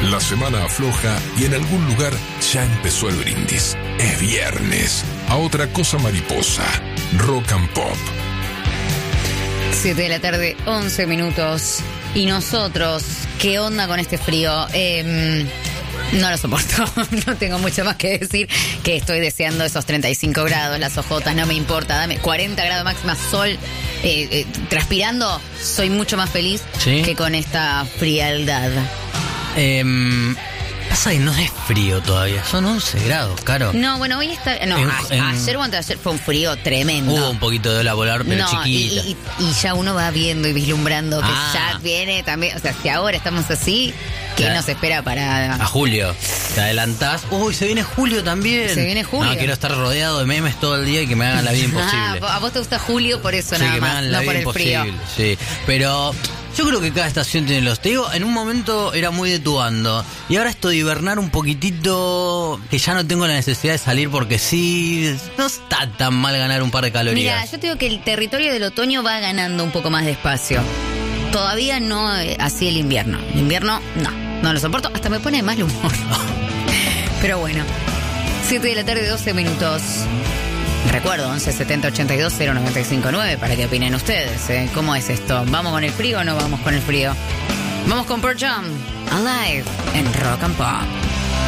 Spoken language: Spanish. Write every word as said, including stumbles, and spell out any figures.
La semana afloja y en algún lugar ya empezó el brindis. Es viernes. A otra cosa mariposa. Rock and Pop. siete de la tarde, once minutos. Y nosotros, ¿qué onda con este frío? Eh, no lo soporto. No tengo mucho más que decir. Que estoy deseando esos treinta y cinco grados, las ojotas, no me importa. Dame cuarenta grados máxima, sol. Eh, eh, transpirando, soy mucho más feliz ¿Sí? que con esta frialdad. Eh, pasa que no es frío todavía, son once grados, Caro. No, bueno, hoy está... No, en, a, en, ayer o antes de ayer fue un frío tremendo. Hubo un poquito de ola polar, pero no, chiquita. Y, y, y ya uno va viendo y vislumbrando que ah. ya viene también... O sea, si ahora estamos así, ¿qué ya. nos espera para...? A julio. Te adelantás. Uy, se viene julio también. Se viene julio. No, quiero estar rodeado de memes todo el día y que me hagan la vida imposible. Ah, a vos te gusta julio por eso sí, nada que me más, hagan la no vida por el imposible, frío. Sí, pero... Yo creo que cada estación tiene los... Te digo, en un momento era muy de tu bando. Y ahora esto de hibernar un poquitito... Que ya no tengo la necesidad de salir porque sí... No está tan mal ganar un par de calorías. Mira, yo te digo que el territorio del otoño va ganando un poco más de espacio. Todavía no eh, así el invierno. El invierno, no. No lo soporto. Hasta me pone de mal humor. Pero bueno. siete de la tarde, doce minutos. Recuerdo, once setenta ochenta y dos cero noventa y cinco nueve para que opinen ustedes, ¿eh? ¿Cómo es esto? ¿Vamos con el frío o no vamos con el frío? Vamos con Pearl Jam, Alive, en Rock and Pop.